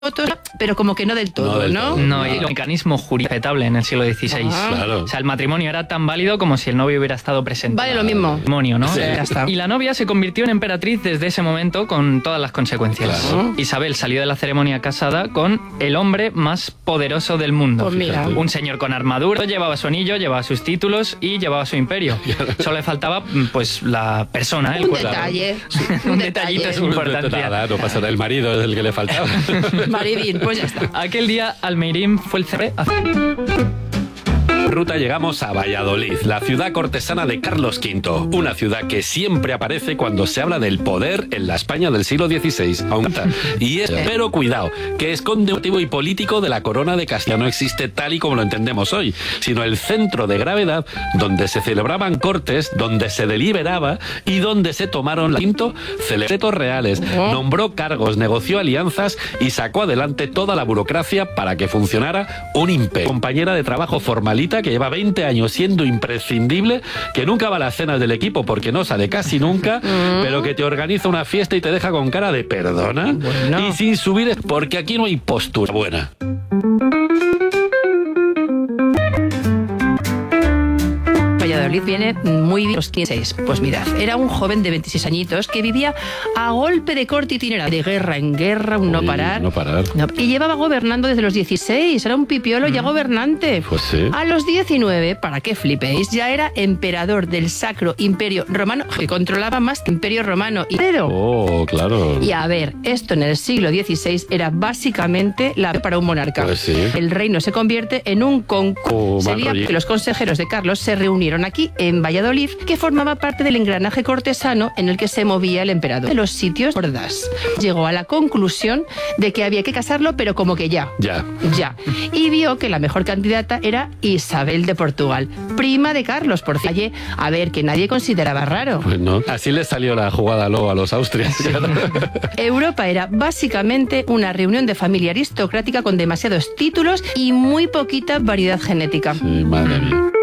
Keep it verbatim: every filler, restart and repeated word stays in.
pero como que no del todo, no del ¿no? todo. No, y el mecanismo jurídico respetable en el siglo dieciséis. Ah. Claro. O sea, el matrimonio era tan válido como si el novio hubiera estado presente. Vale lo mismo. Matrimonio, ¿no? Sí. Eh, Ya está. Y la novia se convirtió en emperatriz desde ese momento con todas las consecuencias. Claro. Isabel salió de la ceremonia casada con el hombre más poderoso del mundo. Pues mira. Un señor con armadura, llevaba su anillo, llevaba sus títulos y llevaba su imperio. Solo le faltaba, pues, la persona, el Un cuerpo. detalle. Un detallito es importante. Nada, no pasa nada, el marido es el que le faltaba. Maridín, pues ya está. Aquel día Almeirín fue el cerré a... Ruta llegamos a Valladolid, la ciudad cortesana de Carlos quinto, una ciudad que siempre aparece cuando se habla del poder en la España del siglo dieciséis. Aumenta. Y es, pero cuidado, que esconde un motivo y político de la corona de Castilla. No existe tal y como lo entendemos hoy, sino el centro de gravedad donde se celebraban cortes, donde se deliberaba y donde se tomaron los quinto decretos reales, nombró cargos, negoció alianzas y sacó adelante toda la burocracia para que funcionara un imperio. Compañera de trabajo formalita que lleva veinte años siendo imprescindible, que nunca va a las cenas del equipo porque no sale casi nunca, pero que te organiza una fiesta y te deja con cara de perdona, Bueno. y sin subir, porque aquí no hay postura buena. Valladolid viene muy bien los quince. Pues mirad, era un joven de veintiséis añitos que vivía a golpe de corte itinerante, de guerra en guerra, un no Uy, parar. no parar. No, y llevaba gobernando desde los dieciséis, era un pipiolo ya gobernante. Pues sí. A los diecinueve, para que flipéis, ya era emperador del Sacro Imperio Romano, que controlaba más que Imperio Romano. Y, pero, Oh, claro. y a ver, esto en el siglo dieciséis era básicamente la para un monarca. Pues sí. El reino se convierte en un concurso. Oh, mal Sería rollo. que los consejeros de Carlos se reunieron aquí en Valladolid, que formaba parte del engranaje cortesano en el que se movía el emperador. De los sitios gordas. Llegó a la conclusión de que había que casarlo, pero como que ya. Ya. Ya. Y vio que la mejor candidata era Isabel de Portugal, prima de Carlos, por cierto. A ver, que nadie consideraba raro. Pues no. Así le salió la jugada luego a los austrias. Europa era básicamente una reunión de familia aristocrática con demasiados títulos y muy poquita variedad genética. Sí, madre mía.